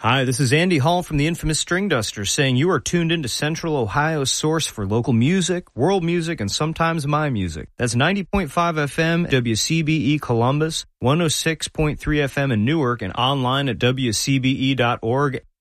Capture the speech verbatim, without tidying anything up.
Hi, this is Andy Hall from the infamous String Duster saying you are tuned into Central Ohio's source for local music, world music, and sometimes my music. That's ninety point five F M, W C B E Columbus, one oh six point three F M in Newark, and online at W C B E dot org